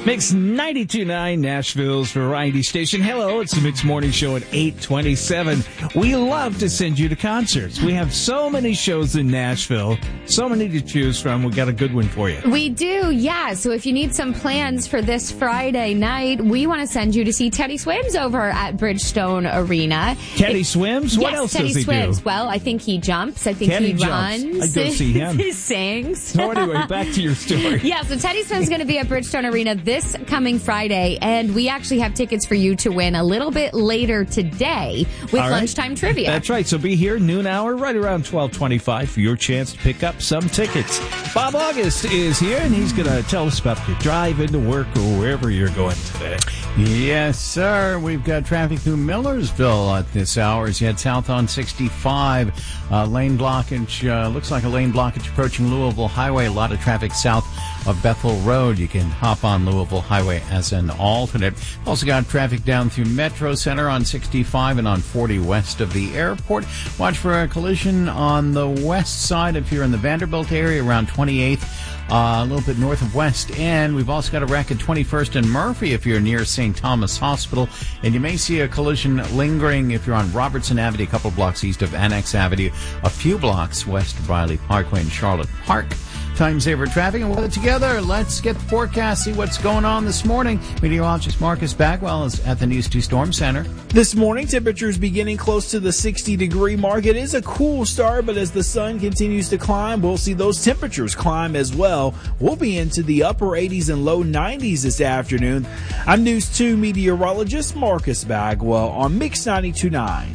Mix 92.9, Nashville's variety station. Hello, it's the Mix Morning Show at 8:27. We love to send you to concerts. We have so many shows in Nashville, so many to choose from. We got a good one for you. We do, yeah. So if you need some plans for this Friday night, we want to send you to see Teddy Swims over at Bridgestone Arena. Teddy Swims? What else Teddy does he Swims. do? Well, I think he jumps. I think Teddy he jumps. runs. I'd go see him. He sings. So anyway, back to your story. Yeah, so Teddy Swims is going to be at Bridgestone Arena this coming Friday, and we actually have tickets for you to win a little bit later today with lunchtime trivia. That's right. So be here noon hour, right around 12:25 for your chance to pick up some tickets. Bob August is here, and he's going to tell us about your drive into work or wherever you're going today. Yes, sir. We've got traffic through Millersville at this hour as you head south on 65. Lane blockage, looks like a lane blockage approaching Louisville Highway. A lot of traffic south of Bethel Road. You can hop on Louisville Highway as an alternate. Also got traffic down through Metro Center on 65 and on 40 west of the airport. Watch for a collision on the west side if you're in the Vanderbilt area around 28th. A little bit north of West End. We've also got a wreck at 21st and Murphy if you're near St. Thomas Hospital. And you may see a collision lingering if you're on Robertson Avenue, a couple blocks east of Annex Avenue, a few blocks west of Riley Parkway and Charlotte Park. Time saver traffic and weather together. Let's get the forecast, see what's going on this morning. Meteorologist Marcus Bagwell is at the News 2 Storm Center. This morning, temperatures beginning close to the 60-degree mark. It is a cool start, but as the sun continues to climb, we'll see those temperatures climb as well. We'll be into the upper 80s and low 90s this afternoon. I'm News 2 meteorologist Marcus Bagwell on Mix 92.9.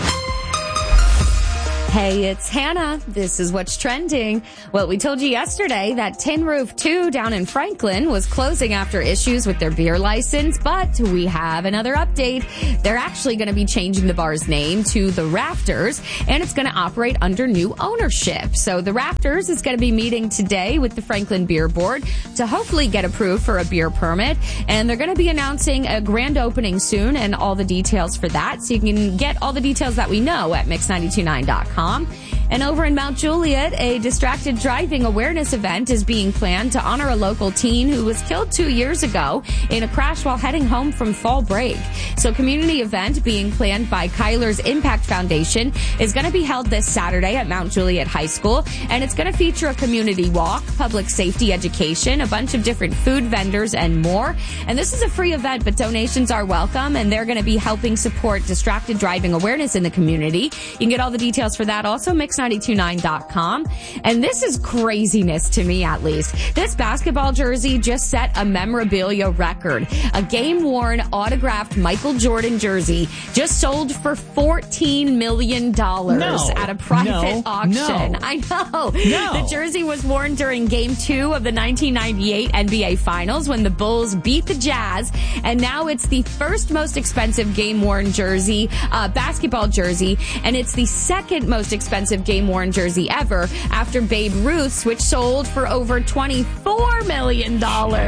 Hey, it's Hannah. This is what's trending. Well, we told you yesterday that Tin Roof 2 down in Franklin was closing after issues with their beer license, but we have another update. They're actually going to be changing the bar's name to The Rafters, and it's going to operate under new ownership. So The Rafters is going to be meeting today with the Franklin Beer Board to hopefully get approved for a beer permit, and they're going to be announcing a grand opening soon and all the details for that. So you can get all the details that we know at mix929.com. And over in Mount Juliet, a distracted driving awareness event is being planned to honor a local teen who was killed 2 years ago in a crash while heading home from fall break. So community event being planned by Kyler's Impact Foundation is going to be held this Saturday at Mount Juliet High School. And it's going to feature a community walk, public safety education, a bunch of different food vendors, and more. And this is a free event, but donations are welcome. And they're going to be helping support distracted driving awareness in the community. You can get all the details for that. Also, mix929.com. And this is craziness to me, at least. This basketball jersey just set a memorabilia record. A game-worn, autographed Michael Jordan jersey just sold for $14 million at a private auction. No. I know. No. The jersey was worn during Game 2 of the 1998 NBA Finals when the Bulls beat the Jazz. And now it's the first most expensive game-worn jersey, basketball jersey. And it's the second most expensive game-worn jersey ever after Babe Ruth's, which sold for over $24 million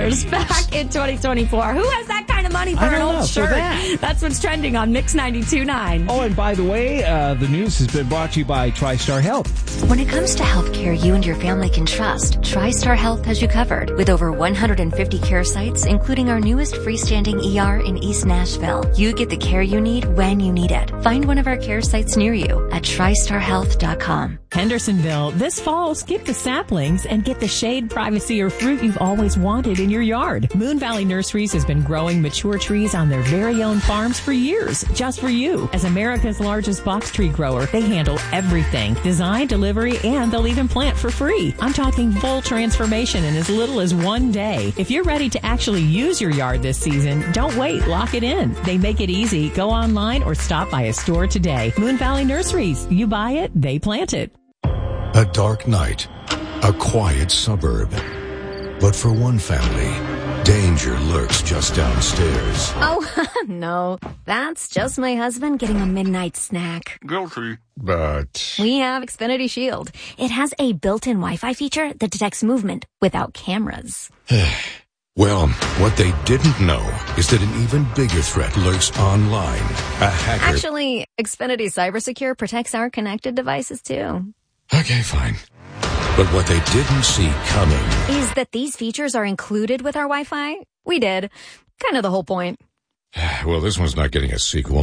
back in 2024. Who has that kind of money for an old shirt? That's what's trending on Mix 92.9. Oh, and by the way, the news has been brought to you by TriStar Health. When it comes to healthcare you and your family can trust, TriStar Health has you covered. With over 150 care sites, including our newest freestanding ER in East Nashville, you get the care you need when you need it. Find one of our care sites near you at TriStarHealth.com. Hendersonville, this fall, skip the saplings and get the shade, privacy, or fruit you've always wanted in your yard. Moon Valley Nurseries has been growing mature trees on their very own farms for years, just for you. As America's largest box tree grower, they handle everything. Design, delivery, and they'll even plant for free. I'm talking full transformation in as little as 1 day. If you're ready to actually use your yard this season, don't wait, lock it in. They make it easy. Go online or stop by a store today. Moon Valley Nurseries. You buy it, they plant it. A dark night, a quiet suburb. But for one family, danger lurks just downstairs. Oh, no. That's just my husband getting a midnight snack. Guilty. But We have Xfinity Shield. It has a built-in Wi-Fi feature that detects movement without cameras. well, what they didn't know is that an even bigger threat lurks online. A hacker. Actually, Xfinity CyberSecure protects our connected devices, too. Okay, fine. But what they didn't see coming is that these features are included with our Wi-Fi We did. Kind of the whole point. Well, this one's not getting a sequel.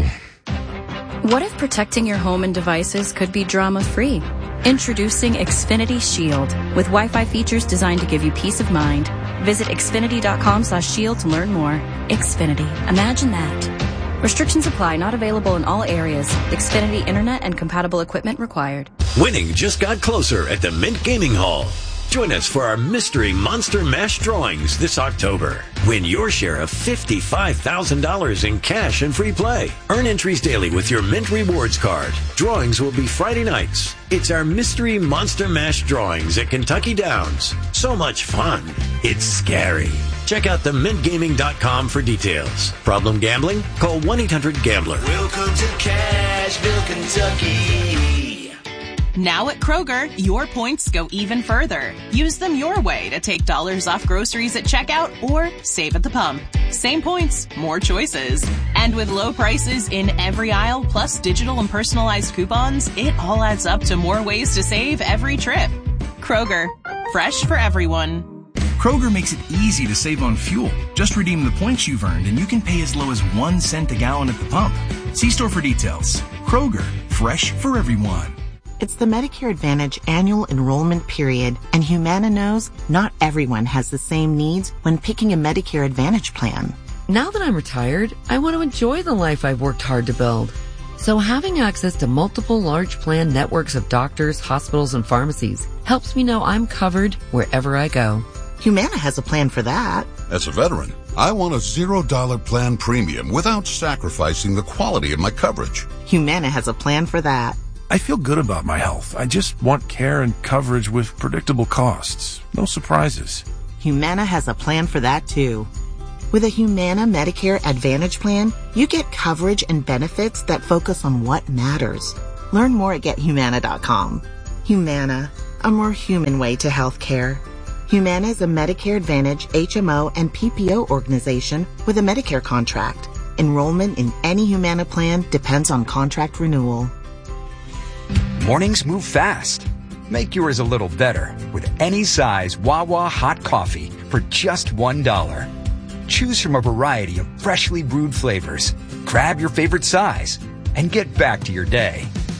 What if protecting your home and devices could be drama-free? Introducing Xfinity Shield with Wi-Fi features designed to give you peace of mind. Visit Xfinity.com/shield to learn more. Xfinity. Imagine that. Restrictions apply. Not available in all areas. Xfinity Internet and compatible equipment required. Winning just got closer at the Mint Gaming Hall. Join us for our Mystery Monster Mash drawings this October. Win your share of $55,000 in cash and free play. Earn entries daily with your Mint Rewards card. Drawings will be Friday nights. It's our Mystery Monster Mash drawings at Kentucky Downs. So much fun. It's scary. Check out themintgaming.com for details. Problem gambling? Call 1-800-GAMBLER. Welcome to Cashville, Kentucky. Now at Kroger, your points go even further. Use them your way to take dollars off groceries at checkout or save at the pump. Same points, more choices. And with low prices in every aisle, plus digital and personalized coupons, it all adds up to more ways to save every trip. Kroger, fresh for everyone. Kroger makes it easy to save on fuel. Just redeem the points you've earned and you can pay as low as 1 cent a gallon at the pump. See store for details. Kroger, fresh for everyone. It's the Medicare Advantage annual enrollment period, and Humana knows not everyone has the same needs when picking a Medicare Advantage plan. Now that I'm retired, I want to enjoy the life I've worked hard to build. So having access to multiple large plan networks of doctors, hospitals, and pharmacies helps me know I'm covered wherever I go. Humana has a plan for that. As a veteran, I want a $0 plan premium without sacrificing the quality of my coverage. Humana has a plan for that. I feel good about my health. I just want care and coverage with predictable costs. No surprises. Humana has a plan for that too. With a Humana Medicare Advantage plan, you get coverage and benefits that focus on what matters. Learn more at GetHumana.com. Humana, a more human way to health care. Humana is a Medicare Advantage HMO and PPO organization with a Medicare contract. Enrollment in any Humana plan depends on contract renewal. Mornings move fast. Make yours a little better with any size Wawa hot coffee for just $1. Choose from a variety of freshly brewed flavors. Grab your favorite size and get back to your day.